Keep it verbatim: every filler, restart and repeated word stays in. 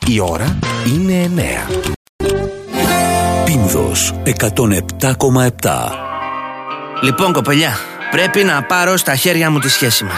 Η ώρα είναι εννέα. Πίνδος εκατόν επτά κόμμα επτά. Λοιπόν, κοπελιά, πρέπει να πάρω στα χέρια μου τη σχέση μας.